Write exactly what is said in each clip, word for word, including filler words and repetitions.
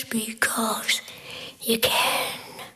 because you can.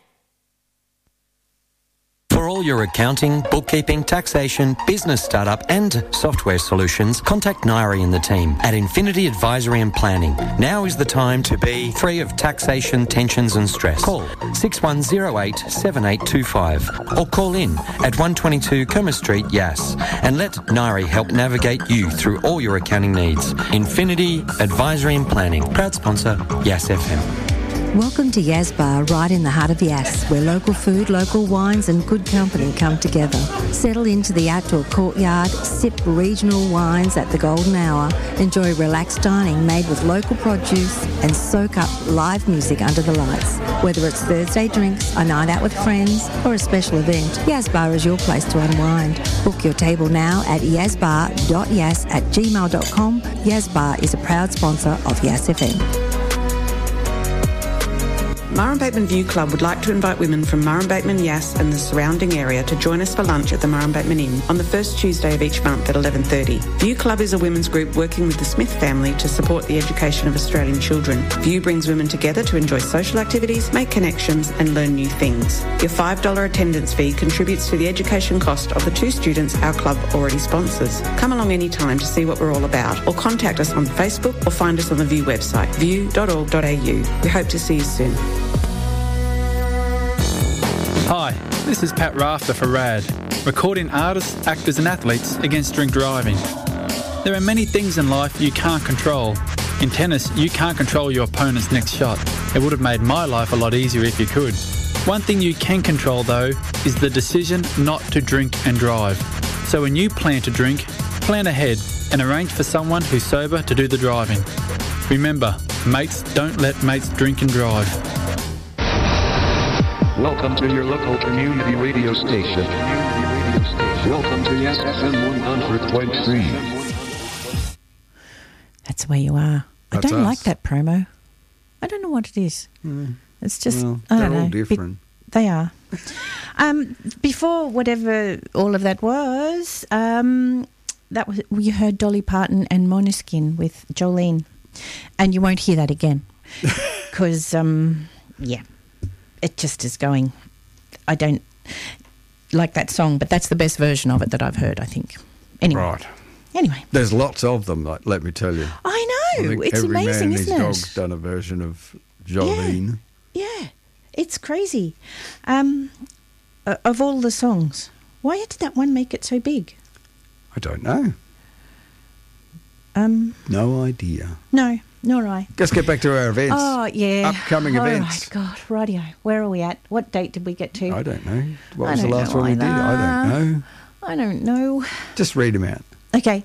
For all your accounting, bookkeeping, taxation, business startup and software solutions, contact Nairi and the team at Infinity Advisory and Planning. Now is the time to be free of taxation, tensions and stress. Call six one zero eight seven eight two five or call in at one twenty-two Kerma Street, Yass, and let Nairi help navigate you through all your accounting needs. Infinity Advisory and Planning, proud sponsor, Yass F M. Welcome to Yas Bar, right in the heart of Yass, where local food, local wines and good company come together. Settle into the outdoor courtyard, sip regional wines at the golden hour, enjoy relaxed dining made with local produce and soak up live music under the lights. Whether it's Thursday drinks, a night out with friends or a special event, Yas Bar is your place to unwind. Book your table now at yazbar dot yas at gmail dot com. Yas Bar is a proud sponsor of Yass F M. Murrumbateman View Club would like to invite women from Murrumbateman, Yass and the surrounding area to join us for lunch at the Murrumbateman Inn on the first Tuesday of each month at eleven thirty. View Club is a women's group working with the Smith family to support the education of Australian children. View brings women together to enjoy social activities, make connections and learn new things. Your five dollars attendance fee contributes to the education cost of the two students our club already sponsors. Come along anytime to see what we're all about, or contact us on Facebook or find us on the View website, view dot org dot a u. We hope to see you soon. Hi, this is Pat Rafter for R A D, recording artists, actors and athletes against drink driving. There are many things in life you can't control. In tennis, you can't control your opponent's next shot. It would have made my life a lot easier if you could. One thing you can control, though, is the decision not to drink and drive. So when you plan to drink, plan ahead and arrange for someone who's sober to do the driving. Remember, mates don't let mates drink and drive. Welcome to your local community radio station. Welcome to Yass F M one hundred point three. That's where you are. That's I don't us. like that promo. I don't know what it is. Mm. It's just, Well, I they're don't know. all different. Be- they are. um, before whatever all of that was, um, that was you heard Dolly Parton and Måneskin with Jolene. And you won't hear that again. Because, um, yeah. It just is going, I don't like that song, but that's the best version of it that I've heard, I think. Anyway. Right. Anyway. There's lots of them, like, let me tell you. I know. I think It's every amazing, man and isn't his it? dog's done a version of Jolene. Yeah. yeah. It's crazy. Um, uh, of all the songs, why did that one make it so big? I don't know. Um, No idea. No. Nor I. Let's get back to our events. Oh, yeah. Upcoming oh, events. Oh, my God. Radio. Where are we at? What date did we get to? I don't know. What I was the don't last know one we did? either. I don't know. I don't know. Just read them out. Okay.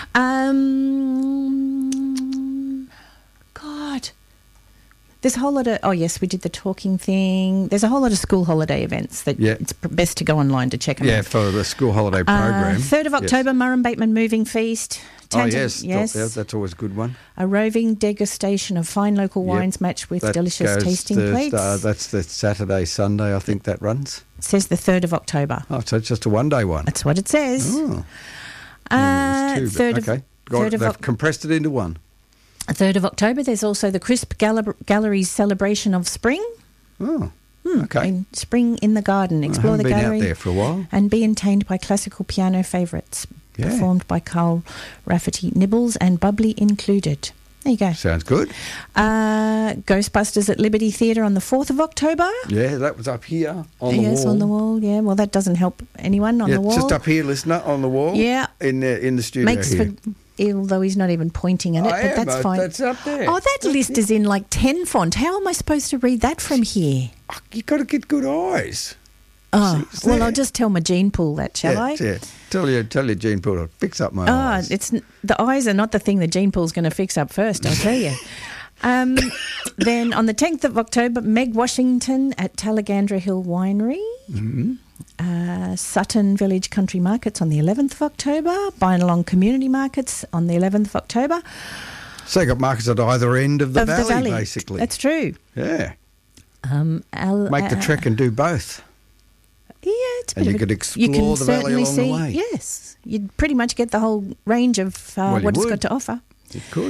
Um, God. There's a whole lot of... Oh, yes, we did the talking thing. There's a whole lot of school holiday events that Yeah. it's best to go online to check them Yeah, out. for the school holiday program. Uh, third of October, Yes. Murrumbateman Moving Feast. Oh, Tantam- yes. yes. Th- That's always a good one. A roving degustation of fine local Yep. wines matched with That delicious goes tasting the- plates. uh, that's the Saturday, Sunday, I think that runs. It says the third of October. Oh, so it's just a one-day one. That's what it says. Oh. Uh, Two, but third of okay. Got third it. of They've Oc- compressed it into one. third of October. There's also the Crisp Gall- Gallery's celebration of spring. Oh, Hmm. okay. In spring in the garden. I Explore haven't the been gallery out there for a while. and be entertained by classical piano favourites Yeah. performed by Carl Rafferty, Nibbles and Bubbly included. There you go. Sounds good. Uh, Ghostbusters at Liberty Theatre on the fourth of October. Yeah, that was up here on the yes, wall. on the wall. Yeah, well, that doesn't help anyone on yeah, the wall. just up here, listener, on the wall. Yeah. in the in the studio Makes here. for, although he's not even pointing at it, I but am, that's uh, fine. That's up there. Oh, that list is in like ten font. How am I supposed to read that from here? Oh, you got to get good eyes. Oh, it's well, there. I'll just tell my gene pool that, shall yeah, I? Yeah. Tell you, tell your gene pool to fix up my Oh, eyes. it's n- the eyes are not the thing the gene pool's going to fix up first, I'll tell you. Um, then on the tenth of October, Meg Washington at Talagandra Hill Winery. Mm-hmm. Uh, Sutton Village Country Markets on the eleventh of October. Bynalong Community Markets on the eleventh of October. So you got markets at either end of the, of valley, the valley, basically. That's true. Yeah. Um, Al- Make the uh, trek and do both. Yeah, it's a And bit you of a- could you explore can the valley certainly along the see, way. Yes, you'd pretty much get the whole range of uh, Well, you what it's would. got to offer. You could.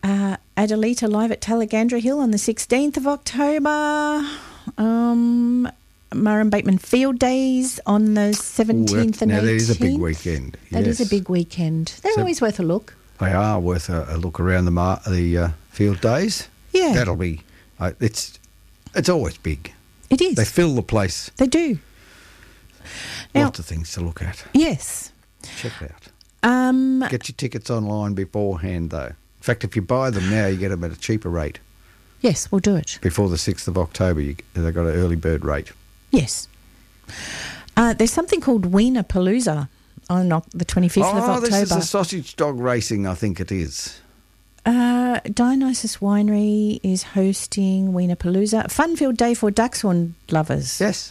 Uh, Adelita live at Talagandra Hill on the sixteenth of October. Um, Murrum Bateman Field Days on the seventeenth Ooh, and now, eighteenth. that is a big weekend. That yes. is a big weekend. They're So- always worth a look. They are worth a, a look around the mar- the uh, field days. Yeah. That'll be. Uh, it's it's always big. It is. They fill the place. They do. Now, Lots of things to look at. yes. Check it out. Um, Get your tickets online beforehand, though. In fact, if you buy them now, you get them at a cheaper rate. yes, we'll do it. Before the sixth of October, you, they've got an early bird rate. Yes. Uh, there's something called Wiener Palooza on Oc- the twenty-fifth oh, of October. this is the sausage dog racing, I think it is. Uh, Dionysus Winery is hosting Wiener Palooza. Fun-filled day for dachshund lovers. Yes.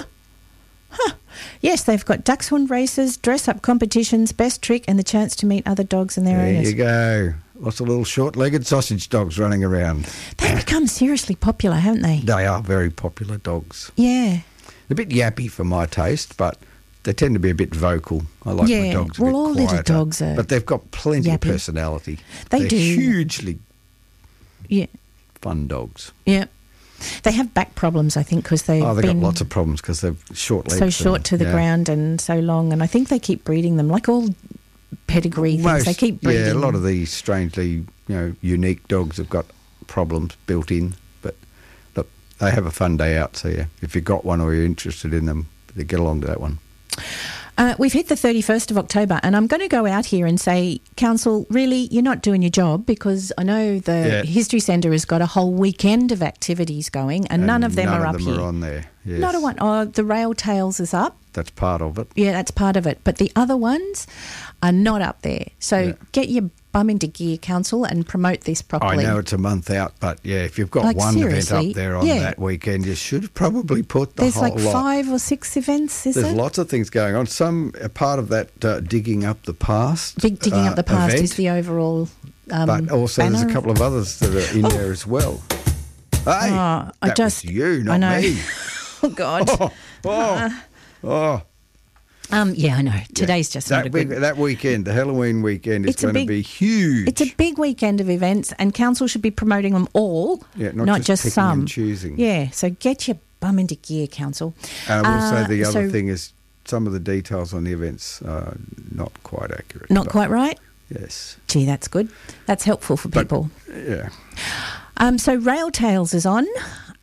Yes, they've got dachshund races, dress-up competitions, best trick, and the chance to meet other dogs and their There owners. you go. Lots of little short-legged sausage dogs running around. They've become seriously popular, haven't they? They are very popular dogs. Yeah. A bit yappy for my taste, but they tend to be a bit vocal. I like my Yeah, dogs a well, bit all little quieter, dogs are but they've got plenty of yappy. personality. They They're do. hugely Yeah. fun dogs. Yeah. They have back problems, I think, because they've Oh, they've been got lots of problems because they're short legs. so short to the yeah. ground and so long. And I think they keep breeding them, like all pedigree things. Most, They keep breeding. yeah, a lot of these strangely, you know, unique dogs have got problems built in. But look, they have a fun day out. So yeah, if you've got one or you're interested in them, they get along to that one. Uh, we've hit the thirty-first of October, and I'm going to go out here and say, Council, really, you're not doing your job, because I know the Yeah. History Centre has got a whole weekend of activities going, and, none of them none are of up them here. are on there. Yes. Not a one. Oh, the Rail Tales is up. That's part of it. Yeah, that's part of it. But the other ones are not up there. So Yeah. get your bum into gear, Council, and promote this I properly. know it's a month out, but yeah, if you've got Like, one event seriously, up there on yeah. that weekend, you should probably put the There's whole like lot. five or six events, is There's it? lots of things going on. Some a part of that uh, digging up the past. Big Digging uh, Up the Past event, is the overall um, but also there's a banner. couple of others that are in Oh. there as well. Hey, Oh, I that just- was you, not I know. me. Oh, God. Oh, oh, oh. Um, yeah, I know. Today's just that not a big, good... that weekend, the Halloween weekend, is It's a going to big- be huge. It's a big weekend of events, and Council should be promoting them all, Yeah, not just picking some. and choosing. Yeah, so get your bum into gear, Council. And I will Uh, say the other so- thing is some of the details on the events are not quite accurate. Not but quite right? Yes. Gee, that's good. That's helpful for But, people. yeah. Um, so Rail Tales is on.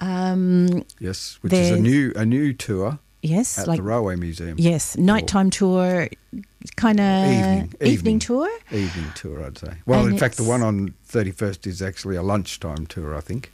Um, Yes, which is a There's- new a new tour yes, at like the Railway Museum. yes, nighttime tour, kind of Evening, evening. tour. Evening tour, I'd say. Well, And in fact, the it's- one on thirty-first is actually a lunchtime tour, I think.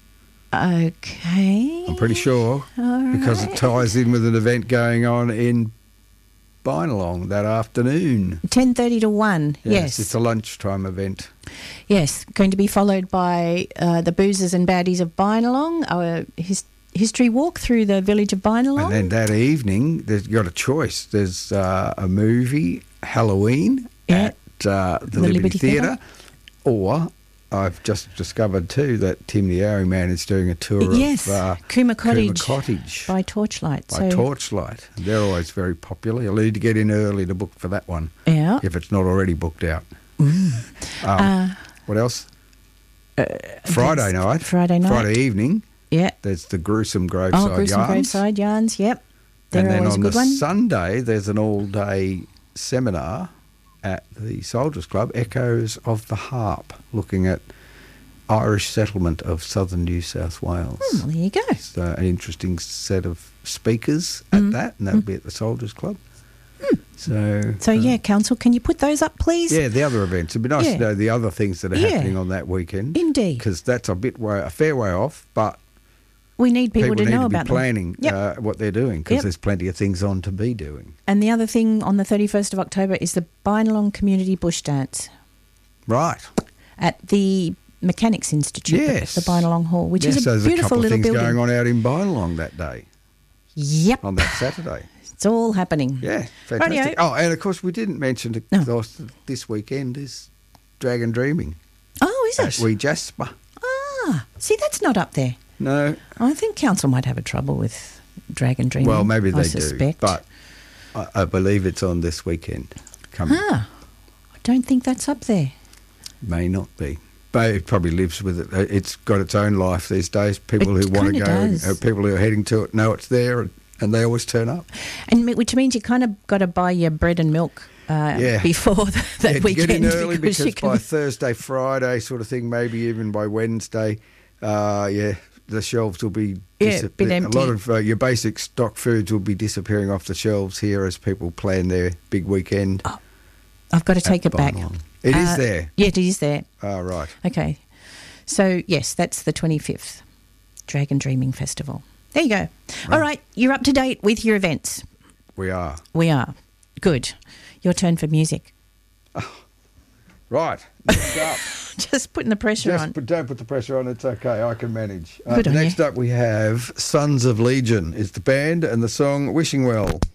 Okay, I'm pretty sure All because it right. ties in with an event going on in Bynalong that afternoon. ten thirty to one. Yes, It's a lunchtime event. yes, going to be followed by uh, the Boozers and Baddies of Bynalong, our his, history walk through the village of Bynalong. And then that evening, there's you got a choice. There's uh, a movie, Halloween, Yeah. at uh, the, The Liberty, Liberty Theatre, Theatre. or I've just discovered too that Tim the Arrow Man is doing a tour Yes, of uh, Cooma Cottage, Cottage by Torchlight. by so, Torchlight. They're always very popular. You'll need to get in early to book for that one yeah. if it's not already booked out. Um, Uh, what else? Friday there's night. Friday night. Friday evening. Yeah. There's the Gruesome Graveside Oh, Gruesome Yarns. Graveside Yarns. Yep. They're And then always on a good the one. Sunday, there's an all-day seminar at the Soldiers Club, Echoes of the Harp, looking at Irish settlement of southern New South Wales. Hmm, well, there you go. It's uh, an interesting set of speakers at Mm. that, and that'll be at the Soldiers Club. So, So, uh, yeah, Council, can you put those up, please? yeah, the other events. It'd be nice Yeah. to know the other things that are Yeah. happening on that weekend. Indeed. Because that's a bit way, a fair way off, but We need people, people, to need know to be about them. planning Yep. uh, what they're doing because Yep. there's plenty of things on to be doing. And the other thing on the thirty-first of October is the Bynalong Community Bush Dance Right. at the Mechanics Institute, the- Yes. the Bynalong Hall, which yes, is a so there's a beautiful couple of little things building. going on out in Bynalong that day, Yep, on that Saturday. it's all happening. Yeah, fantastic. Rightio. Oh, and of course we didn't mention that No. this weekend is Dragon Dreaming Oh, is at it? Wee Jasper. Ah, see, that's not up there. No, I think Council might have a trouble with Dragon Dreaming. well maybe I they do, suspect. but I, I believe it's on this weekend. Coming Ah, I don't think that's up there. may not be. But it probably lives with it. It's got its own life these days. People It who want to kinda go, does. uh, people who are heading to it know it's there, and, and they always turn up. And me- which means you kind of got to buy your bread and milk uh, Yeah. before that, that yeah, weekend. get in early because, you can, by Thursday, Friday sort of thing, maybe even by Wednesday, uh, yeah, the shelves will be Yeah, disap- bit a empty. lot of uh, your basic stock foods will be disappearing off the shelves here as people plan their big weekend. Oh, I've got to take at it the back. bottom line. It is Uh, there. Yeah, it is there. Oh, right. Okay. So, yes, that's the twenty-fifth, Dragon Dreaming Festival. There you go. All right, you're up to date with your events. We are. We are. Good. Your turn for music. Right. Next up. Just putting the pressure Just on. put, don't put the pressure on. It's okay. I can manage. Uh, Good on next you. up, we have Sons of Legion is the band and the song Wishing Well.